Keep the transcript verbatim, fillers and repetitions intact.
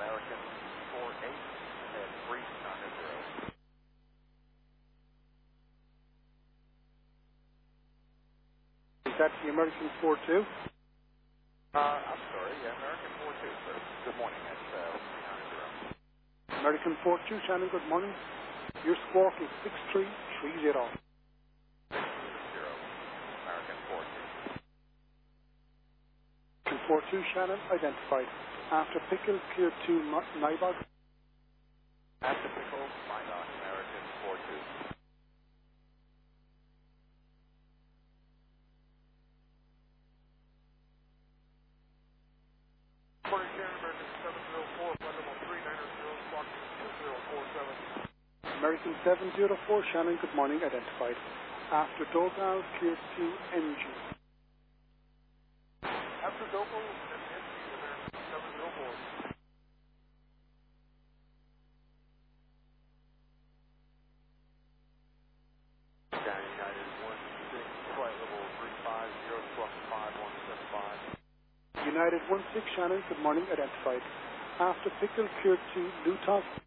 American four eight, head three, China zero. Is that the American four two? Uh, I'm sorry, yeah, American four two, sir. Good morning, that's uh, China zero. American four two, Shannon, good morning. Your squawk is six three three zero. Zero, American four two. American four two, Shannon, identified. After Pickle, clear to Nybog. After Pickle, Minot, American four two. Morning, Shannon, American seven zero four, flight level three nine zero, squawk two zero four seven. American seven zero four, Shannon, good morning, identified. After Dogal, clear to N G. After Dogal and N G, American seven zero four. Sky United one six, flight level three five zero, squawk five one seven five. United one six, Shannon, good morning, identified. After Pickle, clear to Luton.